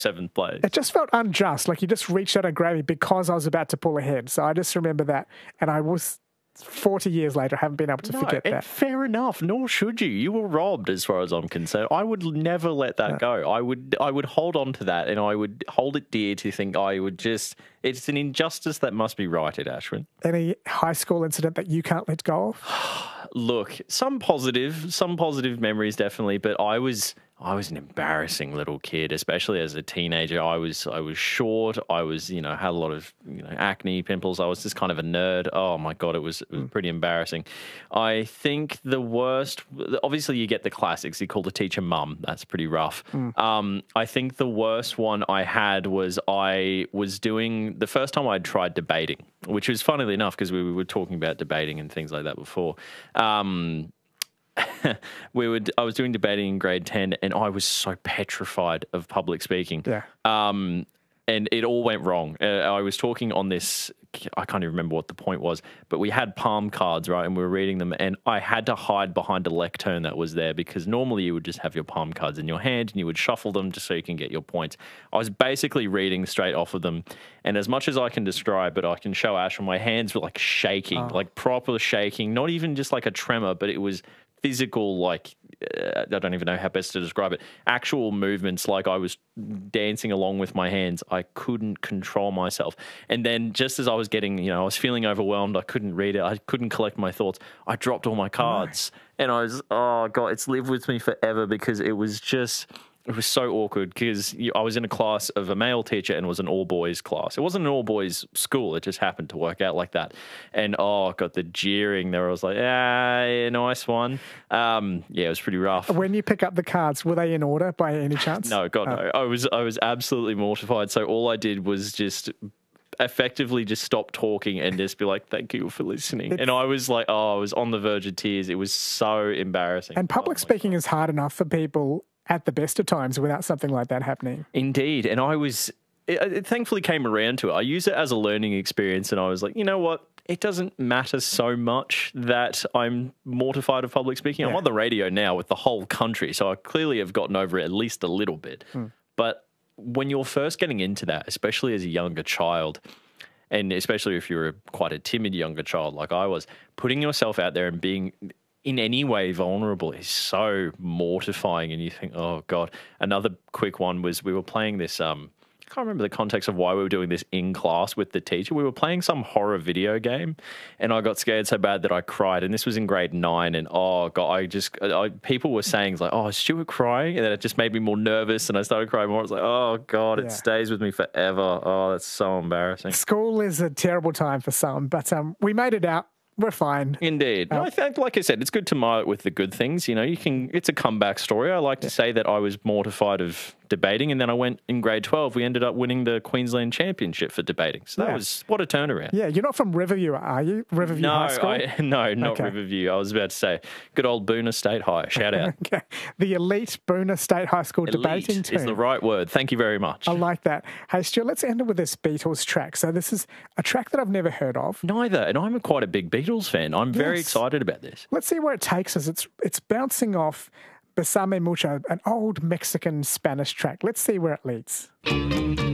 seventh place. It just felt unjust. Like you just reached out and grabbed me because I was about to pull ahead. So I just remember that. And I was 40 years later, I haven't been able to forget that. Fair enough, nor should you. You were robbed as far as I'm concerned. I would never let that go. I would hold on to that and I would hold it dear to think it's an injustice that must be righted, Ashwin. Any high school incident that you can't let go of? Look, some positive memories definitely, but I was an embarrassing little kid, especially as a teenager. I was short. I was, had a lot of, acne, pimples. I was just kind of a nerd. Oh my God, it was pretty embarrassing. I think the worst, obviously you get the classics. You call the teacher mum. That's pretty rough. I think the worst one I had was I was doing the first time I'd tried debating, which was funnily enough because we were talking about debating and things like that before. I was doing debating in grade 10 and I was so petrified of public speaking. Yeah. And it all went wrong. I was talking on this, I can't even remember what the point was, but we had palm cards, right? And we were reading them and I had to hide behind a lectern that was there because normally you would just have your palm cards in your hand and you would shuffle them just so you can get your points. I was basically reading straight off of them. And as much as I can describe it, I can show Ash, my hands were like shaking, like proper shaking, not even just like a tremor, but it was physical, like, I don't even know how best to describe it, actual movements, like I was dancing along with my hands. I couldn't control myself. And then just as I was getting, I was feeling overwhelmed, I couldn't read it, I couldn't collect my thoughts, I dropped all my cards. And I was, oh God, it's lived with me forever because it was so awkward because I was in a class of a male teacher and it was an all-boys class. It wasn't an all-boys school. It just happened to work out like that. And, got the jeering there. I was like, yeah, nice one. It was pretty rough. When you pick up the cards, were they in order by any chance? No, God, no. I was absolutely mortified. So all I did was just effectively just stop talking and just be like, thank you for listening. And I was like, I was on the verge of tears. It was so embarrassing. And public speaking is hard enough for people at the best of times without something like that happening. Indeed. And it thankfully came around to it. I use it as a learning experience and I was like, you know what? It doesn't matter so much that I'm mortified of public speaking. I'm on the radio now with the whole country, so I clearly have gotten over it at least a little bit. But when you're first getting into that, especially as a younger child, and especially if you're quite a timid younger child like I was, putting yourself out there and being in any way vulnerable is so mortifying. And you think, oh God. Another quick one was we were playing this, I can't remember the context of why we were doing this in class with the teacher. We were playing some horror video game and I got scared so bad that I cried. And this was in grade 9. And oh God, people were saying like, oh, is Stuart crying? And then it just made me more nervous and I started crying more. I was like, oh God, it stays with me forever. Oh, that's so embarrassing. School is a terrible time for some, but we made it out. We're fine. Indeed. No, I think, like I said, it's good to mar it with the good things. It's a comeback story. I like to say that I was mortified of debating and then I went in grade 12. We ended up winning the Queensland Championship for debating. So that was, what a turnaround. Yeah, you're not from Riverview, are you? Riverview High School? No, not Riverview. I was about to say, good old Boonah State High. Shout out. Okay. The elite Boonah State High School debating team. Is the right word. Thank you very much. I like that. Hey, Stuart, let's end it with this Beatles track. So this is a track that I've never heard of. Neither, and I'm quite a big Beatles fan. I'm very excited about this. Let's see where it takes us. It's bouncing off Besame Mucho, an old Mexican Spanish track. Let's see where it leads.